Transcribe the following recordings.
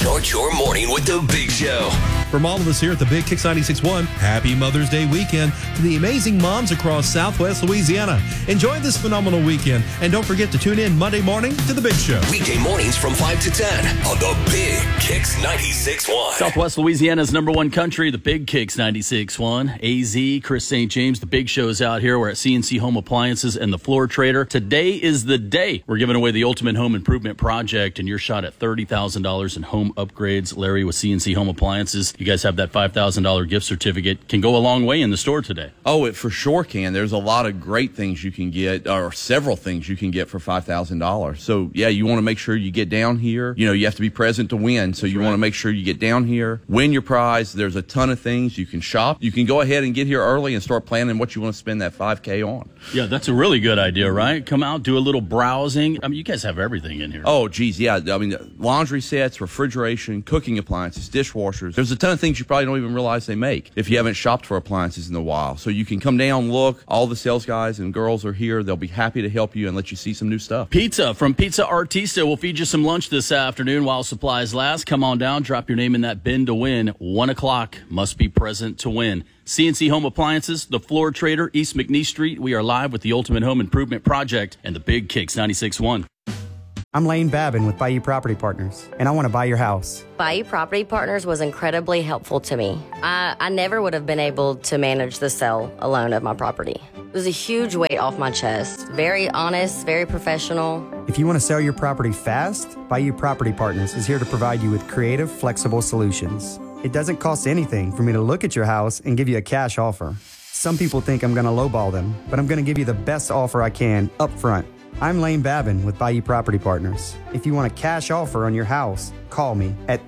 Start your morning with the Big Show. From all of us here at the Big Kicks 96.1, happy Mother's Day weekend to the amazing moms across Southwest Louisiana. Enjoy this phenomenal weekend, and don't forget to tune in Monday morning to the Big Show. Weekday mornings from 5 to 10 on the Big Kicks 96.1. Southwest Louisiana's number one country, the Big Kicks 96.1. AZ, Chris St. James, the Big Show is out here. We're at CNC Home Appliances and the Floor Trader. Today is the day we're giving away the Ultimate Home Improvement Project, and your shot at $30,000 in home upgrades. Larry with CNC Home Appliances. You guys have that $5,000 gift certificate. Can go a long way in the store today. Oh, it for sure can. There's a lot of great things you can get, or several things you can get for $5,000. So, yeah, you want to make sure you get down here. You know, you have to be present to win. So you want to make sure you get down here, win your prize. There's a ton of things. You can shop. You can go ahead and get here early and start planning what you want to spend that $5K on. Yeah, that's a really good idea, right? Come out, do a little browsing. I mean, you guys have everything in here. Oh, geez, yeah. I mean, laundry sets, refrigeration, cooking appliances, dishwashers. There's a ton of things you probably don't even realize they make if you haven't shopped for appliances in a while. So you can come down, look. All the sales guys and girls are here. They'll be happy to help you and let you see some new stuff. Pizza from Pizza Artista will feed you some lunch this afternoon while supplies last. Come on down, drop your name in that bin to win. 1 o'clock, must be present to win. CNC Home Appliances, the Floor Trader, East McNeese Street. We are live with the Ultimate Home Improvement Project and the Big Kicks 96.1. I'm Lane Babin with Bayou Property Partners, and I want to buy your house. Bayou Property Partners was incredibly helpful to me. I never would have been able to manage the sale alone of my property. It was a huge weight off my chest. Very honest, very professional. If you want to sell your property fast, Bayou Property Partners is here to provide you with creative, flexible solutions. It doesn't cost anything for me to look at your house and give you a cash offer. Some people think I'm going to lowball them, but I'm going to give you the best offer I can up front. I'm Lane Babin with Bayou Property Partners. If you want a cash offer on your house, call me at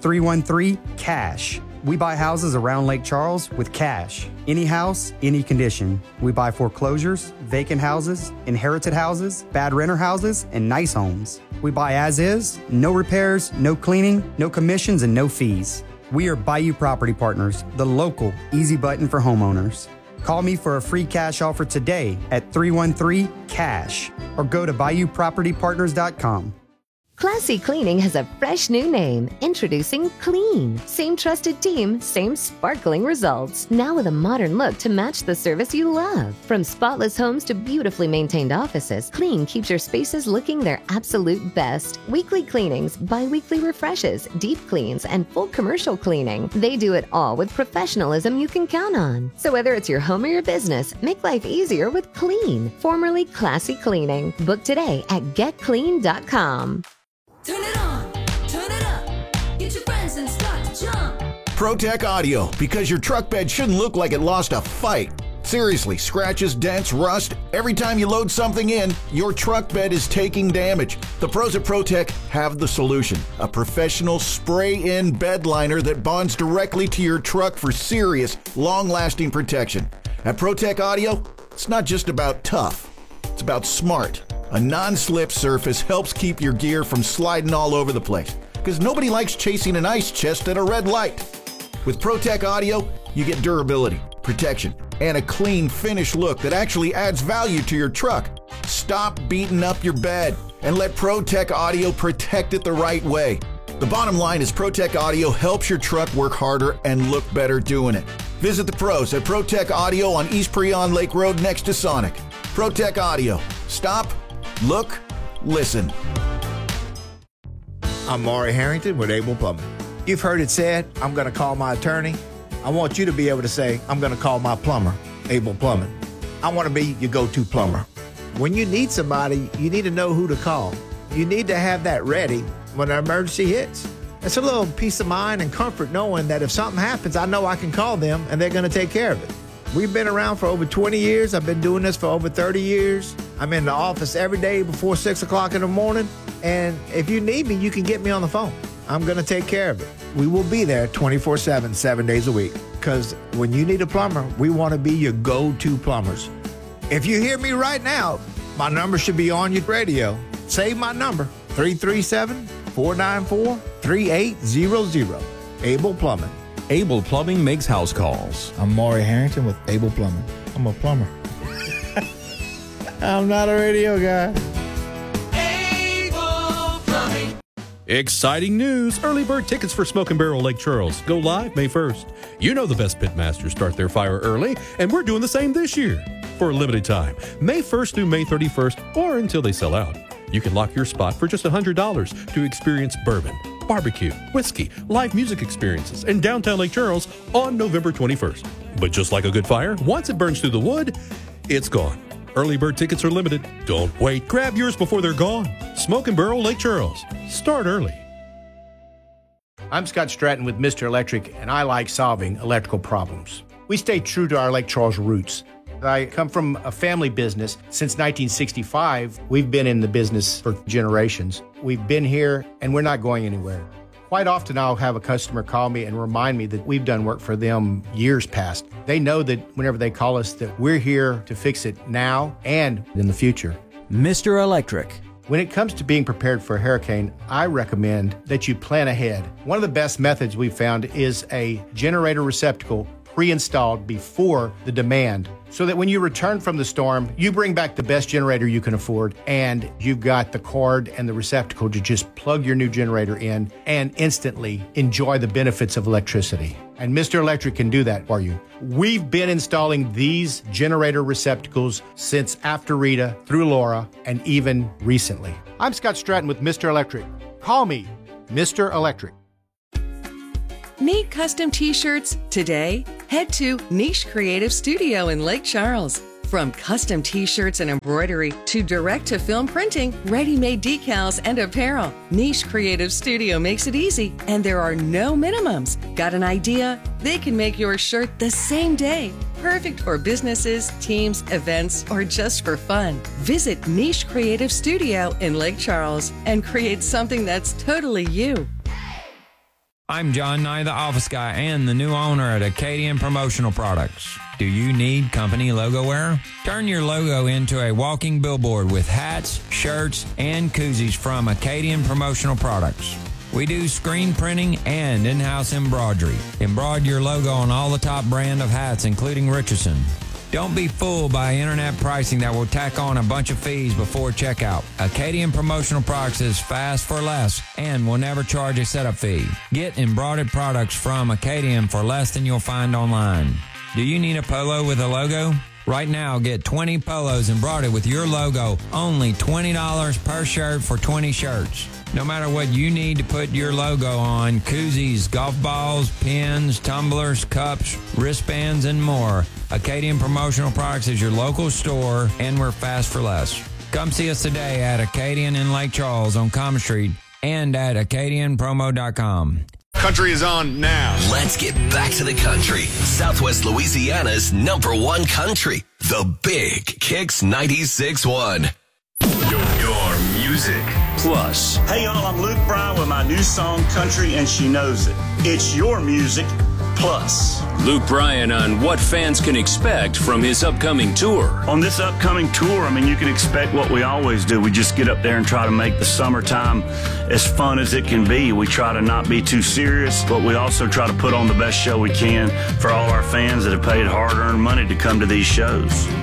313-CASH. We buy houses around Lake Charles with cash. Any house, any condition. We buy foreclosures, vacant houses, inherited houses, bad renter houses, and nice homes. We buy as is, no repairs, no cleaning, no commissions, and no fees. We are Bayou Property Partners, the local easy button for homeowners. Call me for a free cash offer today at 313-CASH or go to BayouPropertyPartners.com. Classy Cleaning has a fresh new name. Introducing Clean. Same trusted team, same sparkling results. Now with a modern look to match the service you love. From spotless homes to beautifully maintained offices, Clean keeps your spaces looking their absolute best. Weekly cleanings, bi-weekly refreshes, deep cleans, and full commercial cleaning. They do it all with professionalism you can count on. So whether it's your home or your business, make life easier with Clean, formerly Classy Cleaning. Book today at getclean.com. Turn it on, turn it up, get your friends and start to jump. ProTech Audio, because your truck bed shouldn't look like it lost a fight. Seriously, scratches, dents, rust, every time you load something in, your truck bed is taking damage. The pros at ProTech have the solution. A professional spray-in bed liner that bonds directly to your truck for serious, long-lasting protection. At ProTech Audio, it's not just about tough, it's about smart. A non-slip surface helps keep your gear from sliding all over the place, because nobody likes chasing an ice chest at a red light. With ProTech Audio, you get durability, protection, and a clean, finished look that actually adds value to your truck. Stop beating up your bed and let ProTech Audio protect it the right way. The bottom line is ProTech Audio helps your truck work harder and look better doing it. Visit the pros at ProTech Audio on East Preon Lake Road next to Sonic. ProTech Audio. Stop, look, listen. I'm Maury Harrington with Able Plumbing. You've heard it said, I'm going to call my attorney. I want you to be able to say, I'm going to call my plumber, Able Plumbing. I want to be your go-to plumber. When you need somebody, you need to know who to call. You need to have that ready when an emergency hits. It's a little peace of mind and comfort knowing that if something happens, I know I can call them and they're going to take care of it. We've been around for over 20 years. I've been doing this for over 30 years. I'm in the office every day before 6 o'clock in the morning. And if you need me, you can get me on the phone. I'm going to take care of it. We will be there 24/7, 7 days a week. Because when you need a plumber, we want to be your go-to plumbers. If you hear me right now, my number should be on your radio. Save my number, 337-494-3800. Able Plumbing. Able Plumbing makes house calls. I'm Maury Harrington with Able Plumbing. I'm a plumber. I'm not a radio guy. Able Plumbing. Exciting news! Early bird tickets for Smoke and Barrel Lake Charles go live May 1st. You know the best pitmasters start their fire early, and we're doing the same this year. For a limited time, May 1st through May 31st, or until they sell out. You can lock your spot for just $100 to experience bourbon, barbecue, whiskey, live music experiences in downtown Lake Charles on November 21st. But just like a good fire, once it burns through the wood, it's gone. Early bird tickets are limited. Don't wait. Grab yours before they're gone. Smoke and Barrel Lake Charles. Start early. I'm Scott Stratton with Mr. Electric, and I like solving electrical problems. We stay true to our Lake Charles roots. I come from a family business. Since 1965, we've been in the business for generations. We've been here, and we're not going anywhere. Quite often, I'll have a customer call me and remind me that we've done work for them years past. They know that whenever they call us that we're here to fix it now and in the future. Mr. Electric. When it comes to being prepared for a hurricane, I recommend that you plan ahead. One of the best methods we've found is a generator receptacle pre-installed before the demand, so that when you return from the storm, you bring back the best generator you can afford, and you've got the cord and the receptacle to just plug your new generator in and instantly enjoy the benefits of electricity. And Mr. Electric can do that for you. We've been installing these generator receptacles since after Rita, through Laura, and even recently. I'm Scott Stratton with Mr. Electric. Call me Mr. Electric. Need custom t-shirts? Today, head to Niche Creative Studio in Lake Charles. From custom t-shirts and embroidery to direct-to-film printing, ready-made decals, and apparel, Niche Creative Studio makes it easy, and there are no minimums. Got an idea? They can make your shirt the same day. Perfect for businesses, teams, events, or just for fun. Visit Niche Creative Studio in Lake Charles and create something that's totally you. I'm John Nye, the office guy and the new owner at Acadian Promotional Products. Do you need company logo wear? Turn your logo into a walking billboard with hats, shirts, and koozies from Acadian Promotional Products. We do screen printing and in-house embroidery. Embroider your logo on all the top brand of hats, including Richardson. Don't be fooled by internet pricing that will tack on a bunch of fees before checkout. Acadian Promotional Products is fast for less and will never charge a setup fee. Get embroidered products from Acadian for less than you'll find online. Do you need a polo with a logo? Right now, get 20 polos embroidered with your logo, only $20 per shirt for 20 shirts. No matter what you need to put your logo on, koozies, golf balls, pins, tumblers, cups, wristbands, and more, Acadian Promotional Products is your local store, and we're fast for less. Come see us today at Acadian in Lake Charles on Common Street and at AcadianPromo.com. Country is on now. Let's get back to the country. Southwest Louisiana's #1 country. The Big Kicks 96.1. Your music plus. Hey y'all, I'm Luke Bryan with my new song Country and She Knows It. It's your music plus. Luke Bryan on what fans can expect from his upcoming tour. On this upcoming tour, you can expect what we always do. We just get up there and try to make the summertime as fun as it can be. We try to not be too serious, but we also try to put on the best show we can for all our fans that have paid hard-earned money to come to these shows.